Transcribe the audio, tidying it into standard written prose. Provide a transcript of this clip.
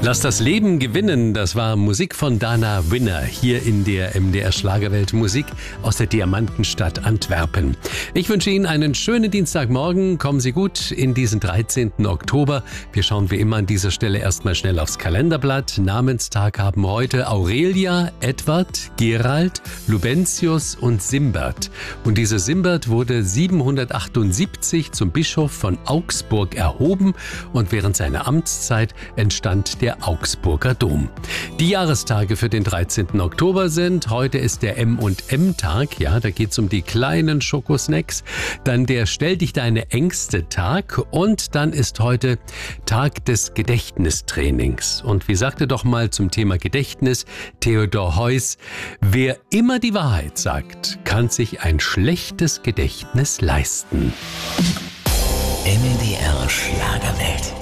Lass das Leben gewinnen, das war Musik von Dana Winner hier in der MDR Schlagerwelt, Musik aus der Diamantenstadt Antwerpen. Ich wünsche Ihnen einen schönen Dienstagmorgen, kommen Sie gut in diesen 13. Oktober. Wir schauen wie immer an dieser Stelle erstmal schnell aufs Kalenderblatt. Namenstag haben heute Aurelia, Edward, Gerald, Lubentius und Simbert. Und dieser Simbert wurde 778 zum Bischof von Augsburg erhoben und während seiner Amtszeit entstand der Augsburger Dom. Die Jahrestage für den 13. Oktober sind: heute ist der M&M-Tag, ja, da geht es um die kleinen Schokosnacks, dann der Stell dich deine Ängste-Tag und dann ist heute Tag des Gedächtnistrainings. Und wie sagte doch mal zum Thema Gedächtnis Theodor Heuss: wer immer die Wahrheit sagt, kann sich ein schlechtes Gedächtnis leisten. MDR Schlagerwelt.